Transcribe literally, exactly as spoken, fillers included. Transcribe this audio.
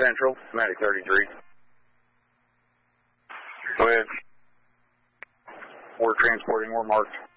Central, Medic thirty-three. Go ahead. We're transporting, we're marked.